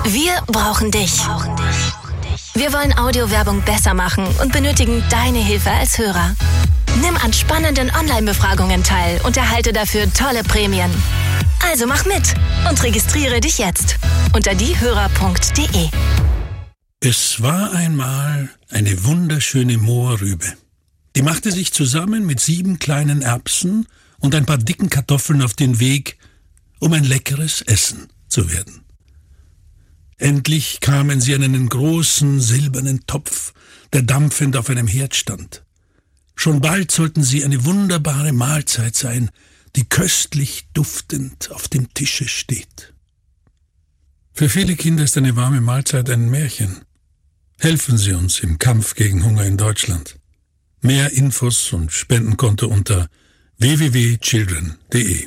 Wir brauchen dich. Wir wollen Audiowerbung besser machen und benötigen deine Hilfe als Hörer. Nimm an spannenden Online-Befragungen teil und erhalte dafür tolle Prämien. Also mach mit und registriere dich jetzt unter diehörer.de. Es war einmal eine wunderschöne Mohrrübe. Die machte sich zusammen mit 7 kleinen Erbsen und ein paar dicken Kartoffeln auf den Weg, um ein leckeres Essen zu werden. Endlich kamen sie an einen großen silbernen Topf, der dampfend auf einem Herd stand. Schon bald sollten sie eine wunderbare Mahlzeit sein, die köstlich duftend auf dem Tische steht. Für viele Kinder ist eine warme Mahlzeit ein Märchen. Helfen Sie uns im Kampf gegen Hunger in Deutschland. Mehr Infos und Spendenkonto unter www.children.de.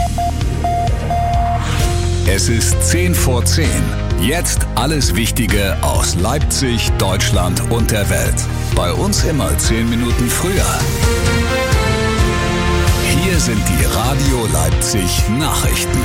Es ist 10 vor 10. Jetzt alles Wichtige aus Leipzig, Deutschland und der Welt. Bei uns immer 10 Minuten früher. Hier sind die Radio Leipzig Nachrichten.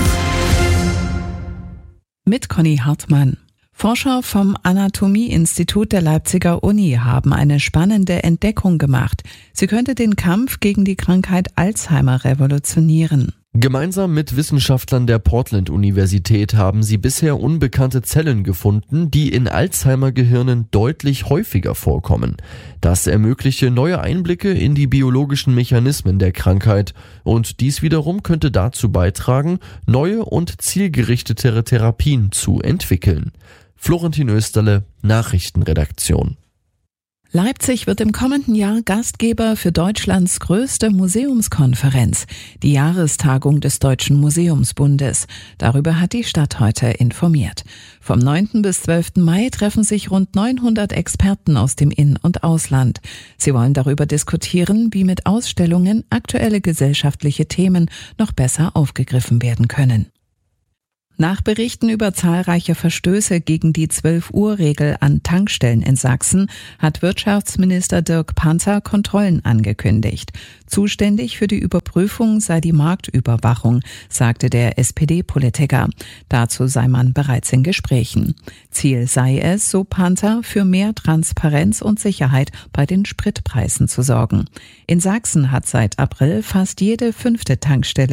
Mit Conny Hartmann. Forscher vom Anatomie-Institut der Leipziger Uni haben eine spannende Entdeckung gemacht. Sie könnte den Kampf gegen die Krankheit Alzheimer revolutionieren. Gemeinsam mit Wissenschaftlern der Portland-Universität haben sie bisher unbekannte Zellen gefunden, die in Alzheimer-Gehirnen deutlich häufiger vorkommen. Das ermögliche neue Einblicke in die biologischen Mechanismen der Krankheit und dies wiederum könnte dazu beitragen, neue und zielgerichtetere Therapien zu entwickeln. Florentin Österle, Nachrichtenredaktion. Leipzig wird im kommenden Jahr Gastgeber für Deutschlands größte Museumskonferenz, die Jahrestagung des Deutschen Museumsbundes. Darüber hat die Stadt heute informiert. Vom 9. bis 12. Mai treffen sich rund 900 Experten aus dem In- und Ausland. Sie wollen darüber diskutieren, wie mit Ausstellungen aktuelle gesellschaftliche Themen noch besser aufgegriffen werden können. Nach Berichten über zahlreiche Verstöße gegen die 12-Uhr-Regel an Tankstellen in Sachsen hat Wirtschaftsminister Dirk Panther Kontrollen angekündigt. Zuständig für die Überprüfung sei die Marktüberwachung, sagte der SPD-Politiker. Dazu sei man bereits in Gesprächen. Ziel sei es, so Panther, für mehr Transparenz und Sicherheit bei den Spritpreisen zu sorgen. In Sachsen hat seit April fast jede 5. Tankstelle